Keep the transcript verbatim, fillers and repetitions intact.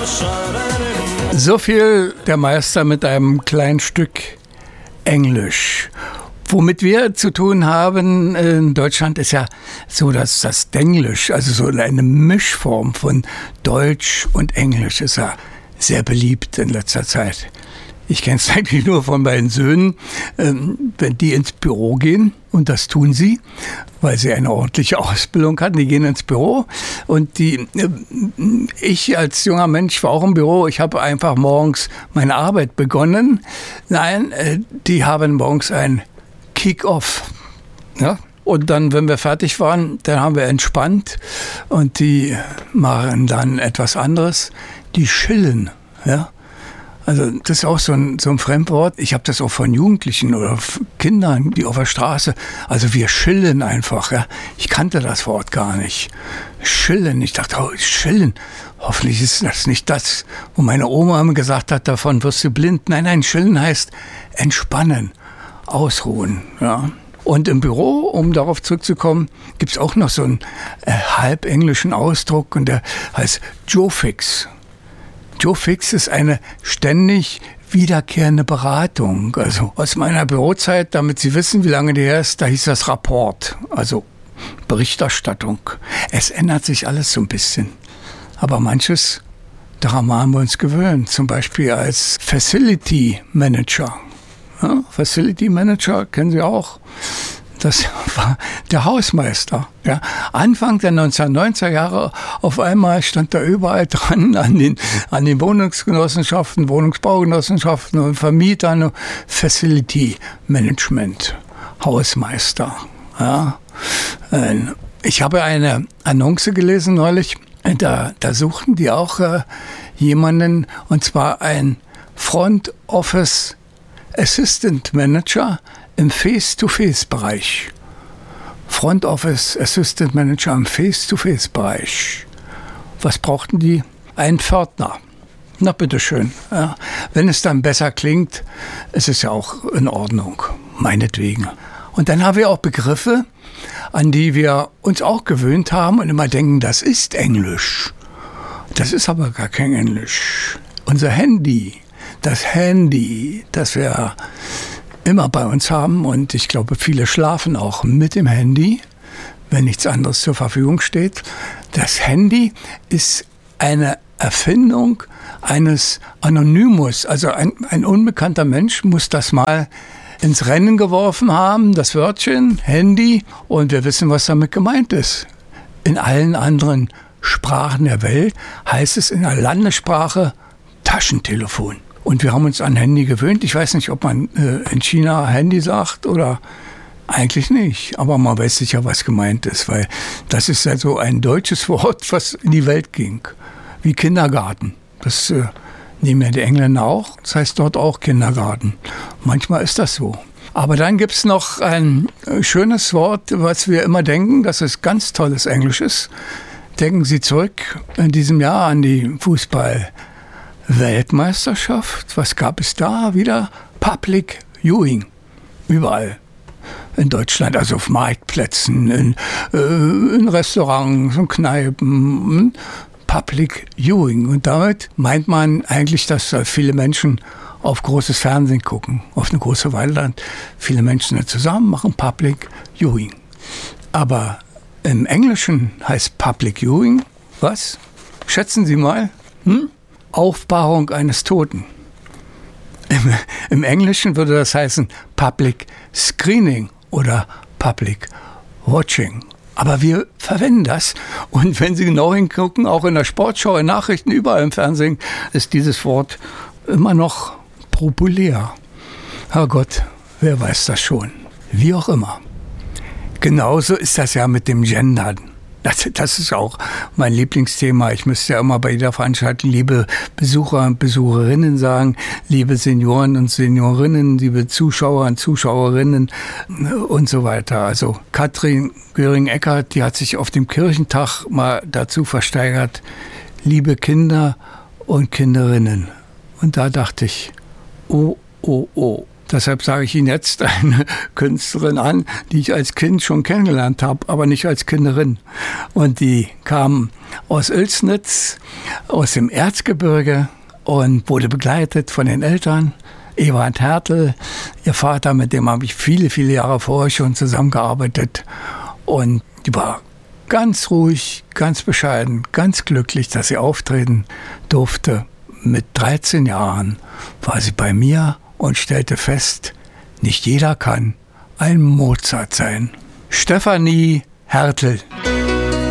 So viel der Meister mit einem kleinen Stück Englisch. Womit wir zu tun haben in Deutschland ist ja so, dass das Denglisch, also so eine Mischform von Deutsch und Englisch, ist ja sehr beliebt in letzter Zeit. Ich kenne es eigentlich nur von meinen Söhnen, ähm, wenn die ins Büro gehen, und das tun sie, weil sie eine ordentliche Ausbildung hatten. Die gehen ins Büro und die, äh, ich als junger Mensch war auch im Büro. Ich habe einfach morgens meine Arbeit begonnen. Nein, äh, die haben morgens ein Kick-Off. Ja? Und dann, wenn wir fertig waren, dann haben wir entspannt und die machen dann etwas anderes. Die chillen, ja. Also das ist auch so ein, so ein Fremdwort. Ich habe das auch von Jugendlichen oder Kindern, die auf der Straße, also wir chillen einfach. Ja. Ich kannte das Wort gar nicht. Chillen, ich dachte, oh, chillen. Hoffentlich ist das nicht das, wo meine Oma immer gesagt hat, davon wirst du blind. Nein, nein, chillen heißt entspannen, ausruhen. Ja. Und im Büro, um darauf zurückzukommen, gibt es auch noch so einen äh, halbenglischen Ausdruck und der heißt Joe Fix. Joe Fix ist eine ständig wiederkehrende Beratung. Also aus meiner Bürozeit, damit Sie wissen, wie lange die her ist, da hieß das Rapport, also Berichterstattung. Es ändert sich alles so ein bisschen. Aber manches, daran haben wir uns gewöhnt. Zum Beispiel als Facility Manager. Ja, Facility Manager kennen Sie auch. Das war der Hausmeister. Ja. Anfang der neunzehnhundertneunziger Jahre auf einmal stand da überall dran an den, an den Wohnungsgenossenschaften, Wohnungsbaugenossenschaften und Vermietern Facility Management, Hausmeister. Ja. Ich habe eine Annonce gelesen neulich, da, da suchten die auch äh, jemanden, und zwar ein Front Office Assistant Manager im Face-to-Face-Bereich. Front Office Assistant Manager im Face-to-Face-Bereich. Was brauchten die? Einen Pförtner. Na bitteschön. Ja. Wenn es dann besser klingt, ist es ja auch in Ordnung. Meinetwegen. Und dann haben wir auch Begriffe, an die wir uns auch gewöhnt haben und immer denken, das ist Englisch. Das ist aber gar kein Englisch. Unser Handy, das Handy, das wir immer bei uns haben, und ich glaube, viele schlafen auch mit dem Handy, wenn nichts anderes zur Verfügung steht. Das Handy ist eine Erfindung eines Anonymous, also ein, ein unbekannter Mensch muss das mal ins Rennen geworfen haben, das Wörtchen Handy, und wir wissen, was damit gemeint ist. In allen anderen Sprachen der Welt heißt es in der Landessprache Taschentelefon. Und wir haben uns an Handy gewöhnt. Ich weiß nicht, ob man äh, in China Handy sagt oder eigentlich nicht. Aber man weiß sicher, was gemeint ist, weil das ist ja so ein deutsches Wort, was in die Welt ging. Wie Kindergarten. Das äh, nehmen ja die Engländer auch. Das heißt dort auch Kindergarten. Manchmal ist das so. Aber dann gibt es noch ein äh, schönes Wort, was wir immer denken, dass es ganz tolles Englisch ist. Denken Sie zurück in diesem Jahr an die Fußball- Weltmeisterschaft, was gab es da wieder? Public Viewing, überall in Deutschland, also auf Marktplätzen, in, äh, in Restaurants und Kneipen, Public Viewing. Und damit meint man eigentlich, dass viele Menschen auf großes Fernsehen gucken, auf eine große Leinwand. Viele Menschen zusammen machen Public Viewing. Aber im Englischen heißt Public Viewing, was? Schätzen Sie mal, hm? Aufbahrung eines Toten. Im, Im Englischen würde das heißen Public Screening oder Public Watching. Aber wir verwenden das. Und wenn Sie genau hingucken, auch in der Sportschau, in Nachrichten, überall im Fernsehen, ist dieses Wort immer noch populär. Herrgott, wer weiß das schon? Wie auch immer. Genauso ist das ja mit dem Gendern. Das, das ist auch mein Lieblingsthema. Ich müsste ja immer bei jeder Veranstaltung liebe Besucher und Besucherinnen sagen, liebe Senioren und Seniorinnen, liebe Zuschauer und Zuschauerinnen und so weiter. Also Katrin Göring-Eckardt, die hat sich auf dem Kirchentag mal dazu versteigert, liebe Kinder und Kinderinnen. Und da dachte ich, oh, oh, oh, Deshalb sage ich Ihnen jetzt eine Künstlerin an, die ich als Kind schon kennengelernt habe, aber nicht als Kinderin. Und die kam aus Oelsnitz, aus dem Erzgebirge und wurde begleitet von den Eltern. Ewald Hertel, ihr Vater, mit dem habe ich viele, viele Jahre vorher schon zusammengearbeitet. Und die war ganz ruhig, ganz bescheiden, ganz glücklich, dass sie auftreten durfte. Mit dreizehn Jahren war sie bei mir und stellte fest, nicht jeder kann ein Mozart sein. Stefanie Hertel.